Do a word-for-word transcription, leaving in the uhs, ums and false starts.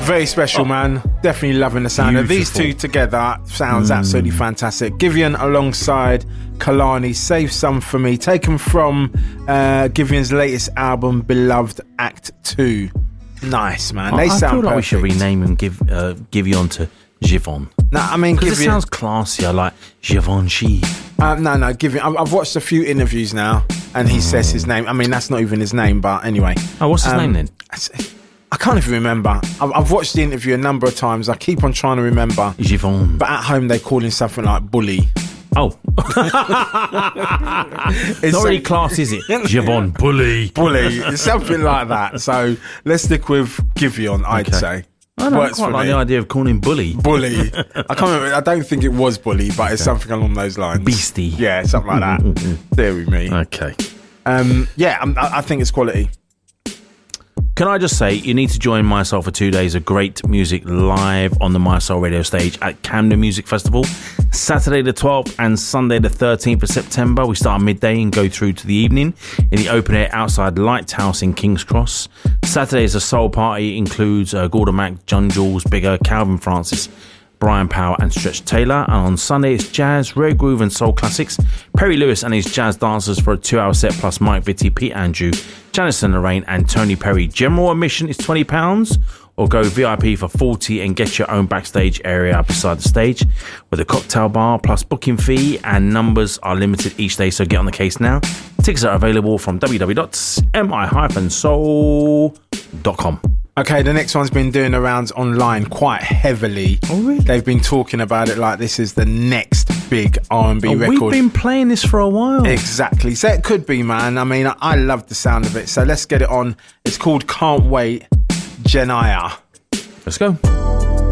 Very special, oh, man. Definitely loving the sound of these two together. Sounds mm. absolutely fantastic. Giveon alongside Kehlani, Save Some For Me, taken from uh, Giveon's latest album, Beloved Act two. Nice, man. They I, sound I feel like perfect. we should rename him give, uh, Giveon to Giveon. No, I mean, because it sounds classier, like Givenchy. Uh, no, no, Giveon. I've, I've watched a few interviews now, and he mm. says his name. I mean, that's not even his name, but anyway. Oh, what's his um, name then? I can't even remember. I've, I've watched the interview a number of times. I keep on trying to remember. Giveon. But at home, they call him something like Bully. Oh. It's not really class, is it? Giveon Bully. Bully. It's something like that. So let's stick with Giveon, I'd okay. say. I don't Works quite like me. The idea of calling him Bully. Bully. I can't remember. I don't think it was Bully, but it's okay. something along those lines. Beastie. Yeah, something like that. There we me. Okay. Um, yeah, I, I think it's quality. Can I just say, you need to join MySoul for two days of great music live on the MySoul radio stage at Camden Music Festival. Saturday the twelfth and Sunday the thirteenth of September. We start at midday and go through to the evening in the open air outside Lighthouse in King's Cross. Saturday is a soul party. It includes uh, Gordon Mac, John Jules, Bigger, Calvin Francis, Brian Powell and Stretch Taylor. And on Sunday it's jazz, rare groove and soul classics. Perry Lewis and his jazz dancers for a two hour set, plus Mike Vitti, Pete Andrew, Janice and Lorraine and Tony Perry. General admission is twenty pounds, or go V I P for forty and get your own backstage area beside the stage with a cocktail bar plus booking fee, and numbers are limited each day, so get on the case now. Tickets are available from w w w dot m i dash soul dot com. Okay, the next one's been doing the rounds online quite heavily. Oh, really? They've been talking about it like this is the next big R and B oh, record. We've been playing this for a while. Exactly. So it could be, man. I mean, I, I love the sound of it. So let's get it on. It's called Can't Wait, Jenia. Let's go.